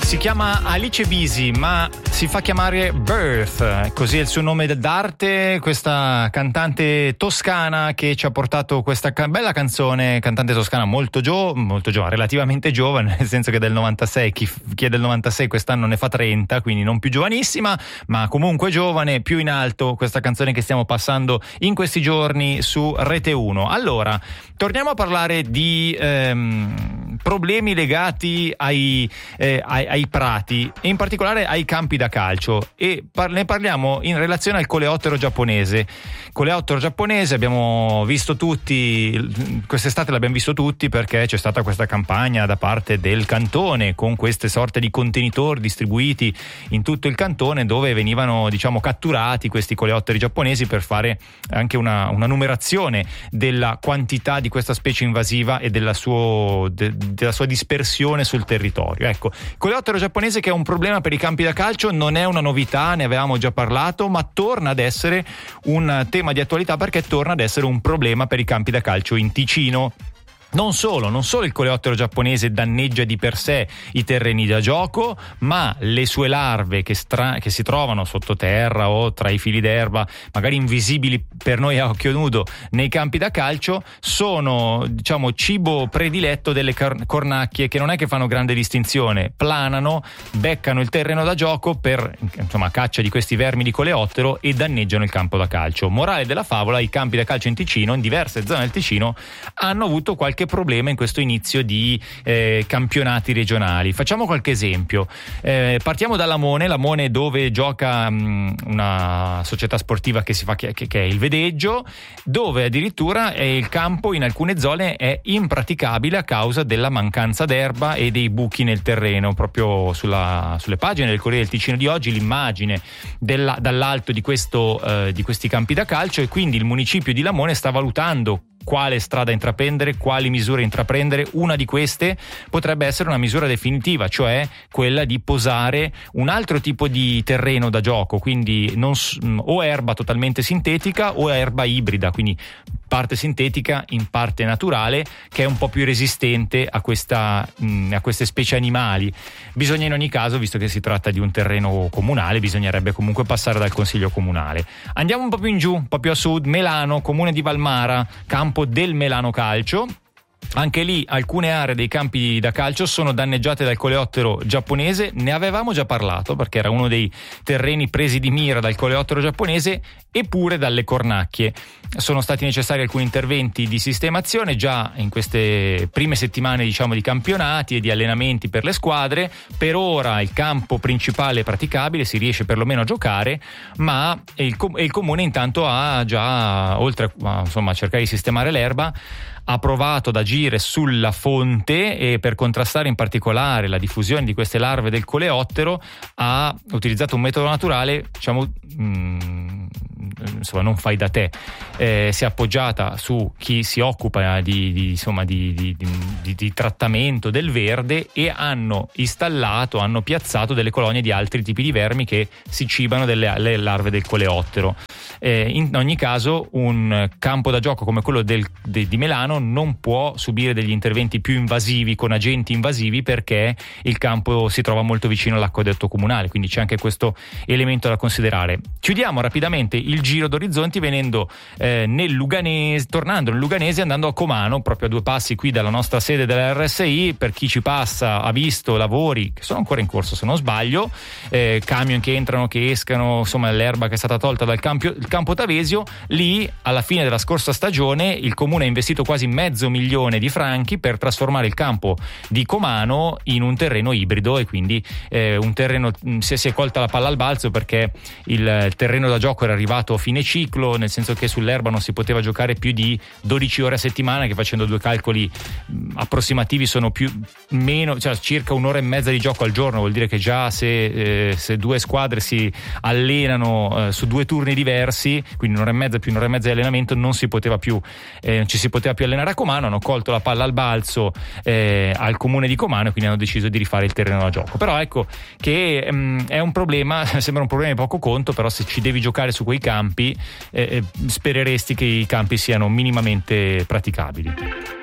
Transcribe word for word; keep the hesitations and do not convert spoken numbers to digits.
Si chiama Alice Bisi, ma si fa chiamare Birth, così è il suo nome d'arte, questa cantante toscana che ci ha portato questa bella canzone, cantante toscana molto giovane, molto giovane, relativamente giovane, nel senso che del novantasei, chi, chi è del novantasei quest'anno ne fa trenta, quindi non più giovanissima, ma comunque giovane, più in alto, questa canzone che stiamo passando in questi giorni su Rete uno. Allora, torniamo a parlare di ehm, problemi legati ai, eh, ai, ai prati e in particolare ai campi da calcio, e par- ne parliamo in relazione al coleottero giapponese. Coleottero giapponese abbiamo visto tutti, quest'estate l'abbiamo visto tutti perché c'è stata questa campagna da parte del cantone con queste sorte di contenitori distribuiti in tutto il cantone dove venivano, diciamo, catturati questi coleotteri giapponesi per fare anche una, una numerazione della quantità di questa specie invasiva e della, suo, de, della sua dispersione sul territorio. Ecco, coleottero giapponese che è un problema per i campi da calcio, non è una novità, ne avevamo già parlato, ma torna ad essere un tema di attualità perché torna ad essere un problema per i campi da calcio in Ticino. Non solo, non solo il coleottero giapponese danneggia di per sé i terreni da gioco, ma le sue larve che, stra- che si trovano sottoterra o tra i fili d'erba, magari invisibili per noi a occhio nudo nei campi da calcio, sono, diciamo, cibo prediletto delle car- cornacchie che non è che fanno grande distinzione, planano, beccano il terreno da gioco per, insomma, caccia di questi vermi di coleottero e danneggiano il campo da calcio. Morale della favola, i campi da calcio in Ticino, in diverse zone del Ticino, hanno avuto qualche Che problema in questo inizio di eh, campionati regionali. Facciamo qualche esempio. Eh, partiamo da Lamone, Lamone dove gioca mh, una società sportiva che si fa che, che è il Vedeggio, dove addirittura eh, il campo in alcune zone è impraticabile a causa della mancanza d'erba e dei buchi nel terreno. Proprio sulla, sulle pagine del Corriere del Ticino di oggi l'immagine della, dall'alto di, questo, eh, di questi campi da calcio, e quindi il municipio di Lamone sta valutando quale strada intraprendere, quali misure intraprendere. Una di queste potrebbe essere una misura definitiva, cioè quella di posare un altro tipo di terreno da gioco, quindi non, o erba totalmente sintetica o erba ibrida, quindi parte sintetica in parte naturale, che è un po' più resistente a, questa, mh, a queste specie animali. Bisogna in ogni caso, visto che si tratta di un terreno comunale, bisognerebbe comunque passare dal consiglio comunale. Andiamo un po' più in giù, un po' più a sud, Melano, comune di Valmara, campo del Melano Calcio. Anche lì alcune aree dei campi da calcio sono danneggiate dal coleottero giapponese. Ne avevamo già parlato perché era uno dei terreni presi di mira dal coleottero giapponese, eppure dalle cornacchie. Sono stati necessari alcuni interventi di sistemazione già in queste prime settimane, diciamo, di campionati e di allenamenti per le squadre. Per ora il campo principale è praticabile, si riesce perlomeno a giocare, ma il, com- il comune intanto ha già, oltre a, insomma, a cercare di sistemare l'erba, ha provato ad agire sulla fonte e per contrastare in particolare la diffusione di queste larve del coleottero ha utilizzato un metodo naturale, diciamo, mh, insomma, non fai da te. Eh, si è appoggiata su chi si occupa di, di, insomma, di, di, di, di trattamento del verde, e hanno installato, hanno piazzato delle colonie di altri tipi di vermi che si cibano delle, delle larve del coleottero. Eh, in ogni caso un campo da gioco come quello del, de, di Melano non può subire degli interventi più invasivi con agenti invasivi perché il campo si trova molto vicino all'acquedotto comunale, quindi c'è anche questo elemento da considerare. Chiudiamo rapidamente il giro d'orizzonti venendo eh, nel Luganese, tornando nel Luganese, andando a Comano, proprio a due passi qui dalla nostra sede della R S I. Per chi ci passa ha visto lavori che sono ancora in corso, se non sbaglio, eh, camion che entrano, che escano, insomma l'erba che è stata tolta dal campo, il campo Tavesio. Lì alla fine della scorsa stagione il comune ha investito quasi mezzo milione di franchi per trasformare il campo di Comano in un terreno ibrido, e quindi eh, un terreno, si, si è colta la palla al balzo perché il, il terreno da gioco era arrivato a fine ciclo, nel senso che sull'erba non si poteva giocare più di dodici ore a settimana, che facendo due calcoli mh, approssimativi sono più meno, cioè circa un'ora e mezza di gioco al giorno. Vuol dire che già se, eh, se due squadre si allenano eh, su due turni diversi, quindi un'ora e mezza più un'ora e mezza di allenamento, non si poteva più eh, non ci si poteva più allenare a Comano. Hanno colto la palla al balzo eh, al comune di Comano, e quindi hanno deciso di rifare il terreno da gioco. Però ecco che mh, è un problema, sembra un problema di poco conto, però se ci devi giocare su quei campi eh, spereresti che i campi siano minimamente praticabili.